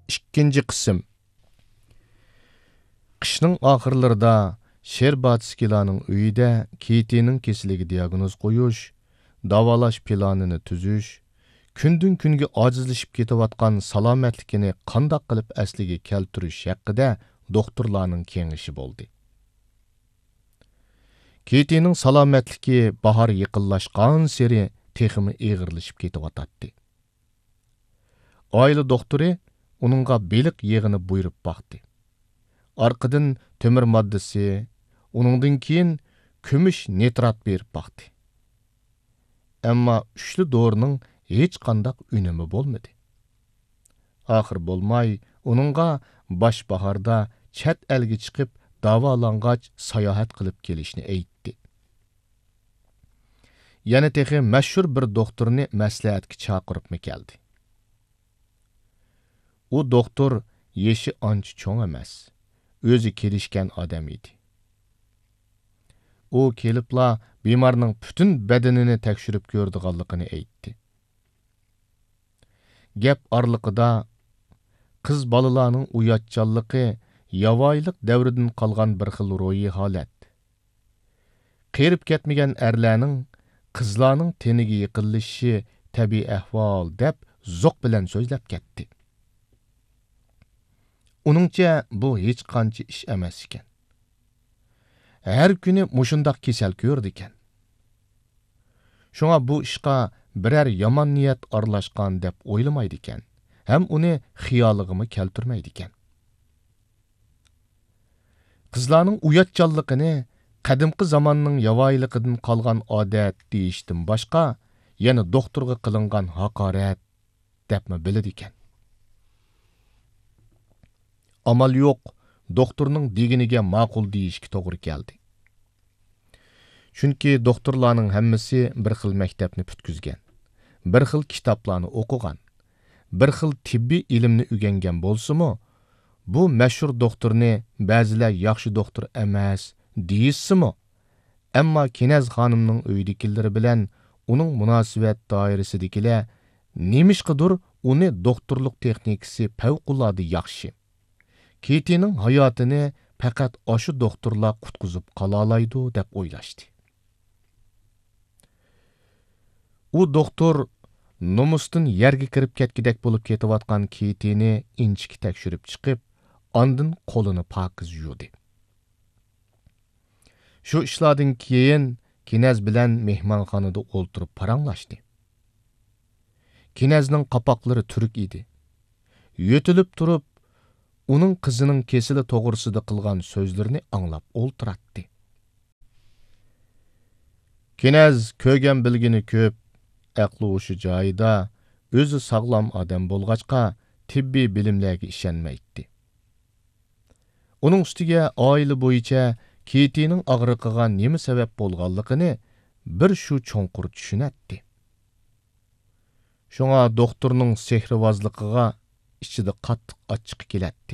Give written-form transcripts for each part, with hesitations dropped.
İkinci qism. Qishning oxirlarida Sherbatskilarning uyida Kitining kesiliga diagnoz qo'yish, davolash planini tuzish, kundan kunga ojizlashib ketayotgan salomatligini qandoq qilib asliga keltirish haqida doktorlarning kengashi bo'ldi. Kitining salomatligi bahor yaqinlashgan sari texmi ig'irlashib ketayotdi. Oila doktori uningga beliq yig'ini buyurib baqdi. Arqadan temir moddasi, uningdan keyin kumush nitrat berib baqdi. Ammo uchli dorining hech qanday unumi bo'lmadi. Oxir bo'lmay, uningga bosh bahorda chet elga chiqib davolangach sayohat qilib kelishni aytdi. Yana texi mashhur bir doktorni maslahatga chaqiribmi keldi. U doktor yeshi ancha cho'ng emas, o'zi kelishgan odam edi. U kelibla bemorning butun badanini tekshirib ko'rdiganligini aytdi. Gap orliqida qiz bolalarning uyatchanligi yavoylik davridan qolgan bir xil ro'yi holat. Qerib ketmagan erlarning qizlarning teniga yiqilishi tabiiy ahvol deb zo'q bilan so'zlab ketdi. Uningcha bu hech qancha ish emas ekan. Har kuni mushundaq kasal ko'rdi ekan. Shunga bu ishqa birər yomon niyat aralashgan deb o'ylamaydi ekan, ham uni xiyoliga keltirmaydi ekan. Qizlarning uyatchanligini qadimqi zamonning yavoyiligidan qolgan odat deyishdan boshqa, yana doktorga qilingan haqorat debmi biladi ekan. Amal yo'q, doktorning deginiga ma'qul deyishga to'g'ri keldi. Chunki doktorlarning hammasi bir xil maktabni putkizgan, bir xil kitoblarni o'qigan, bir xil tibbiy ilmni o'rgangan bo'lsa-mu, bu mashhur doktorni ba'zilar yaxshi doktor emas deyishsa-mu, ammo Kinaz xonimning uyidagilari bilan uning munosabat doirasidagilar nemishqidir uni doktorlik texnikasi favqulodda yaxshi. Kitining hayotini faqat o'sha doktorlar qutqizib qola oladi deb o'ylashdi. U doktor nomusdan yerga kirib ketgidek bo'lib ketayotgan Kitini inchiki tekshirib chiqib, ondan qo'lini pokiz yuvdi. Shu ishlardan keyin Kinaz bilan mehmonxonada o'ltirib paranglashdi. Kinazning qapoqlari turk edi. Yo'tilib turib, uning qizining kesili to'g'risida qilgan so'zlarini anglab o'ltiratdi. Kinaz ko'rgan bilgini ko'p, aqli o'sha joyida, o'zi sog'lom odam bo'lg'achqa tibbiy bilimlarga ishonmaydi. Uning ustiga oila bo'yicha Kitining og'riqiga nima sabab bo'lganligini bir shu cho'nqur tushunatdi. Shunga doktorning sehrivozligiga ichida qattiq ochiq keladi.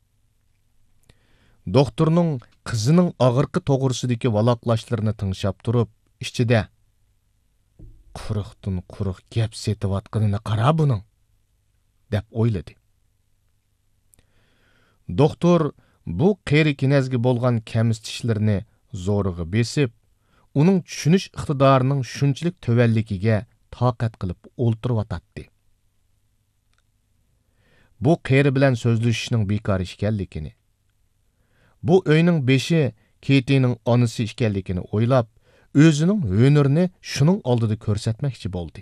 Doktorning qizining og'riqi to'g'risidagi valoqlashlarini tinglab turib, ichida quruqdan quruq gap setayotganini qara buning deb o'yladi. Doktor bu qeri Kinazga bo'lgan kamsitishlarni zo'rig'i besib, uning tushunish iqtidorining shunchalik tuvanligiga toqat qilib o'ltirib. Bu qeri bilan so'zlashishning bekor ekanligini, bu o'yning beshi Kitining onasi ekanligini o'ylab, o'zining hunarini shuning oldida ko'rsatmoqchi bo'ldi.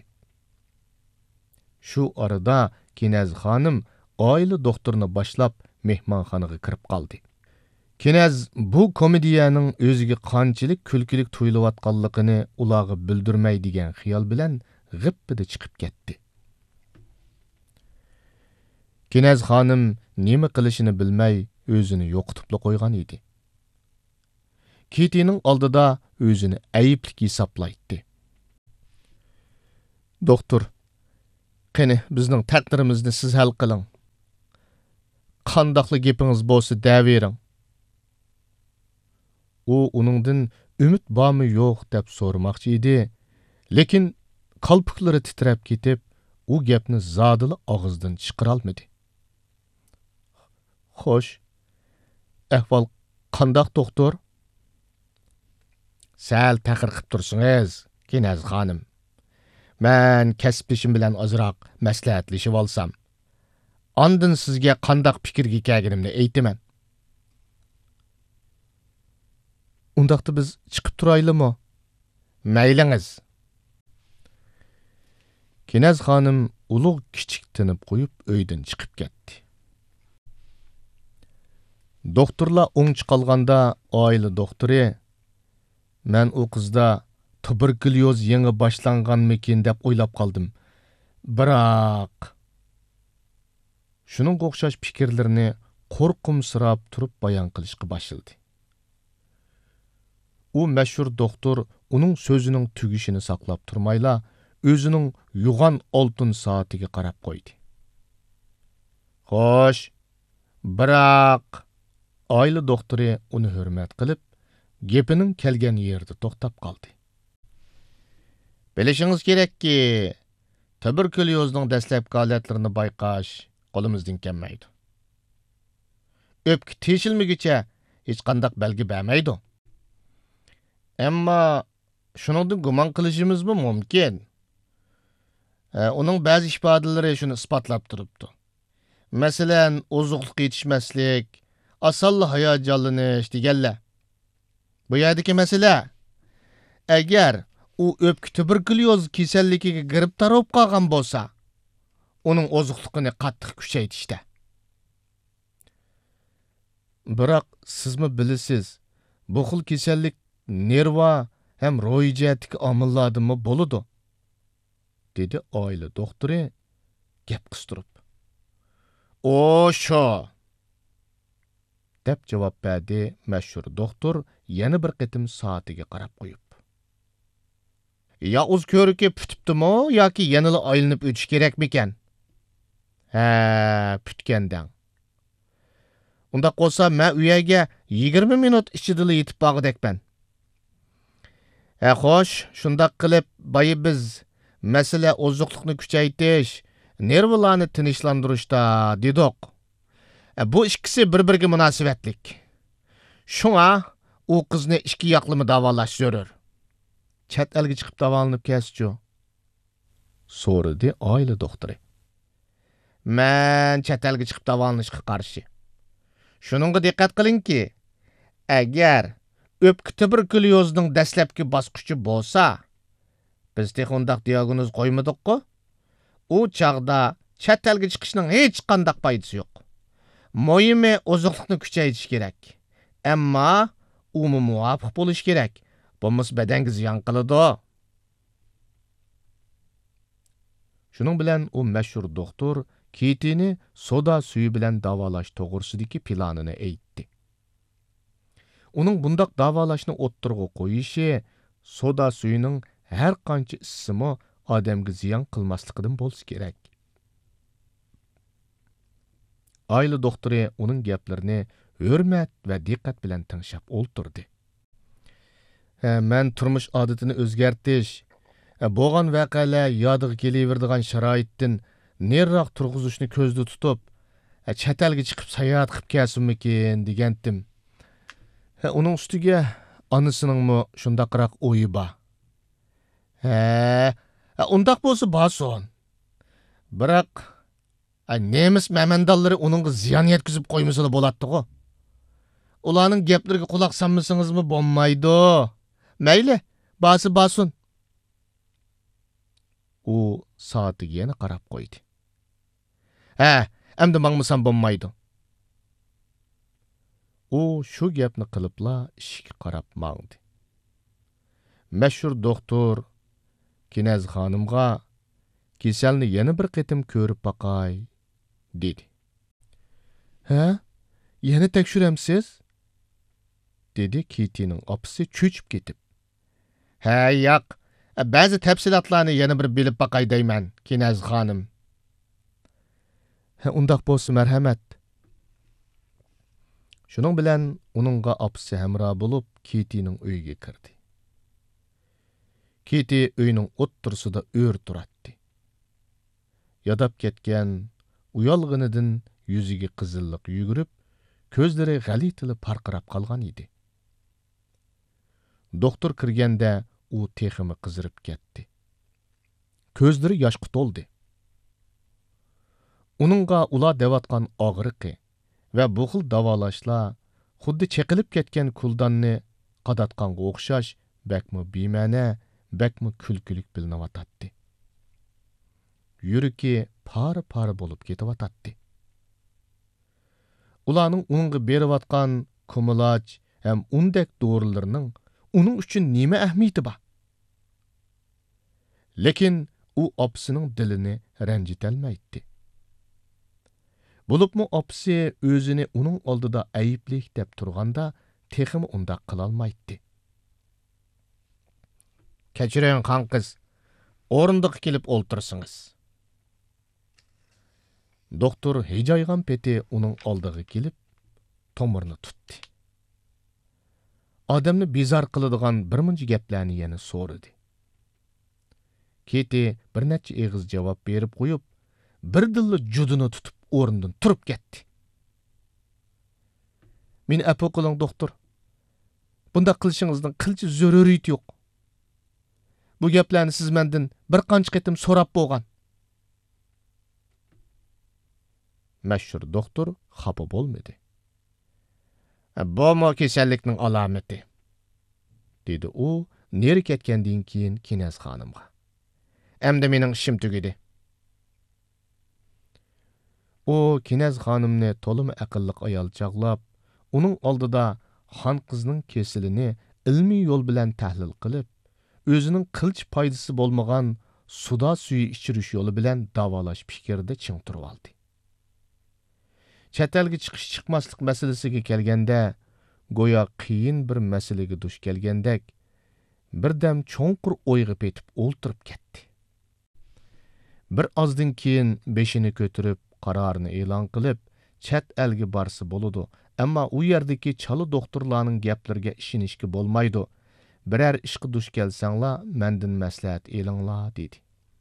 Shu orada Kinaz xonim oila doktorini boshlab mehmonxonaga kirib qoldi. Kinaz bu komediyaning o'ziga qanchalik kulkilik tuyulayotganligini ularga bildirmay degan xiyol bilan g'ippida chiqib ketdi. Kinaz xonim nima qilishini bilmay o'zini yo'qotib qo'ygan edi. Kitining oldida o'zini ayiblik hisoblaydi. Doktor, qani bizning taqdirimizni siz hal qiling. Qandaqli gapingiz bo'lsa davering. U uningdan umid bormi yo'q deb so'ramoqchi edi, lekin qalpoqlari titrab ketib, u gapni zodila og'izdan chiqara olmadi. Xo'sh, ahvol qandaq doktor? Sal taqir qilib tursingiz, Kinaz xonim. Men kasbishim bilan ozroq maslahatlashib olsam, ondan sizga qandaq fikrga kelganimni aytaman. Undaqda biz chiqib turaylikmi? Maylingiz. Kinaz xonim ulug' kichik tinib qo'yib uydan chiqib ketdi. Doktorlar o'ngchi qolganda oila doktori men u qizda tuberkulyoz yangi boshlanganmikin deb o'ylab qoldim. Biroq shuning o'xshash fikrlarni qo'rqimsirab turib bayon qilishga boshladi. U mashhur doktor uning so'zining tugishini saqlab turmayla o'zining yo'g'on oltin soatiga qarab qo'ydi. Xo'sh, biroq oila doktori uni hurmat qilib, gepining kelgan yerda to'xtab qoldi. Bilishingiz kerakki, tuberkulyozning dastlabki holatlarini bayqash qo'limizdan kelmaydi. O'pka teshilmaguncha hech qanday belgi bermaydi. Ammo shuningdan gumon qilishimiz mumkin. Uning ba'zi ifodalari shuni isbotlab turibdi. Masalan, ozuqliq yetishmaslik, osonla hayajonlanish deganlar. Bu yerdagi masala, agar u o'pka tuberkulyoz kasalligiga giribtor bo'lib qolgan bo'lsa, uning ozuqliqini qattiq kuchaytirishda. Biroq sizmi bilasiz, bu xil kasallik nerva ham ro'yi jihatdagi omillardanmi bo'ladi? Dedi oila doktori gap qistirib. O sho! Deb javob berdi mashhur doktor yana bir qitim soatiga qarab qo'yib. Ya o'z ko'riki putibdimi yoki yanada aylanib o'tish kerakmikan? Ha, putgandan. Unda qo'sa men u yerga 20 minut ichida yetib borgandekman. Xo'sh, shundoq qilib, boyi biz masala ozuqliqni kuchaytirish, nervlarni tinchlantirishda dedik. Bu ikkisi bir-biriga munosabatlik. Shunga u qizni ikki yoqlama davolash zarur. Chet elga chiqib davolanib kelsichu? So'radi oila doktori. Men chet elga chiqib davolanishga qarshi. Shuningga diqqat qilingki, agar o'pka tuberkulyozning dastlabki bosqichi bo'lsa, biz texundaq diagnoz qo'ymadik-ku. U chaqda chet elga chiqishning hech qanday foydasi yo'q. Muhimi ozuqliqni kuchaytirish kerak. Ammo u muvofiq bo'lish kerak. Bo'lmasa badanga ziyon qiladi. Shuning bilan u mashhur doktor Kitini soda suyi bilan davolash to'g'risidagi planini aytdi. Uning bundaq davolashni o'ttirg'a qo'yishi soda suyining har qancha issimi odamga ziyon qilmasligidan bo'lsa kerak. Oila doktori uning gaplarini hurmat va diqqat bilan tinglab o'ltirdi. Men turmush odatini o'zgartirish, bo'lgan voqealar yodiga kelaveradigan sharoitdan neriroq turg'izishni ko'zda tutib, chet elga chiqib sayohat qilib kelsinmikin degandim. Uning ustiga onasining shundaqroq o'yi bor. Undaq bo'lsa borsin. Biroq nemis mamandallari uningga ziyon yetkazib qo'ymasa bo'ladi-ku. Ularning gaplariga quloq solmasingizmi bo'lmaydi. Mayli, borsin. U soatiga yana qarab qo'ydi. Endi mangmasam bo'lmaydi. U shu gapni qilibla ishga qarab mangdi. Mashhur doktor Kinaz xonimga kasalni yana bir qitim ko'rib boqay dedi. Yana tekshiramsiz? Dedi Kitining opasi cho'chib ketib. Yo'q, ba'zi tafsilotlarni yana bir bilib boqay deyman, Kinaz xonim. Undaq bo'lsa marhamat. Shuning bilan uningga opasi hamroh bo'lib Kitining uyiga kirdi. Kiti uyning o'ttirsida o'r turatdi. Yodab ketgan uyalg'inidan yuziga qizillik yugurib, ko'zlari g'alitili parqirab qolgan edi. Doktor kirganda u teximi qizirib ketdi. Ko'zlari yoshqa to'ldi. Uningga ular devatgan og'riqi va bu xil davolashlar xuddi cheqilib ketgan kuldonni qadatqanga o'xshash bakmi bema'na, bakmi kulkulik bilinyotdi. Yuragi pari bo'lib ketyotdi. Ularning uningga berayotgan kumulaj ham undek dorilarning uning uchun nima ahamiyati bor? Lekin u opasining dilini ranjitolmaydi. Bulupmu opasi o'zini uning oldida ayiblik deb turganda texmi undaq qilolmaydi. Kechiring qan qiz, o'rindiqqa kelib o'ltirsingiz. Doktor hijaygan peti uning oldiga kelib, tomirni tutdi. Odamni bezar qiladigan bir muncha gaplarni yana so'radi. Keti bir necha eg'iz javob berib qo'yib, birdilla judini tutib o'rnidan turib ketdi. Meni afu qiling doktor. Bunda qilishingizning qilchi zaruriyati yo'q. Bu gaplarni siz mendan bir qancha qitim so'rab bo'lgan. Mashhur doktor xafa bo'lmadi. Bu mo kasallikning alomati, dedi u neri ketgandan keyin Kinaz xonimga. Endi mening ishim tugadi. O Kinaz xonimni to'limi aqlliq ayol chaqlab, uning oldida xon qizning kesilini ilmiy yo'l bilan tahlil qilib, o'zining qilch foydasi bo'lmagan suda suyi ichirish yo'li bilan davolash fikrida ching turib oldi. Chet elga chiqish chiqmaslik masalasiga kelganda, go'yo qiyin bir masalaga duch kelgandek, birdam cho'nqur o'yga petib o'ltirib ketdi. Bir ozdan keyin beshini ko'tarib, qarorini e'lon qilib, chet elga borsa bo'ladi, ammo u yerdagi chala doktorlarning gaplariga ishonishga bo'lmaydi. Biror ishga duch kelsanglar, mendan maslahat elinglar, dedi.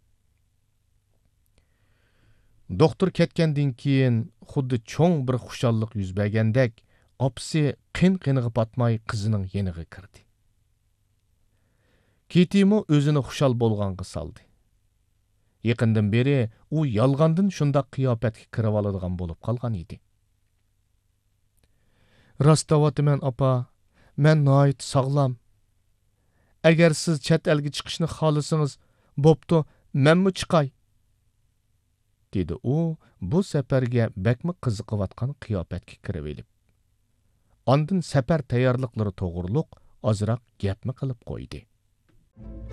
Doktor ketgandan keyin xuddi cho'ng bir xushallik yuz bergandek, opasi qin-qiniga patmay qizining yeniga kirdi. Ketimi o'zini xushal bo'lganga soldi. Yaqindan beri u yolg'ondan shunda qiyofatga kirib oladigan bo'lib qolgan edi. Rostavotiman opa, men noit sog'lom. Agar siz chet elga chiqishni xohlasangiz, bo'pti, menmi chiqay? dedi u bu safarga bakmi qiziqayotgan qiyofatga kirib elib. Ondan safar tayyorliqlari to'g'riliq ozroq gapmi qilib qo'ydi.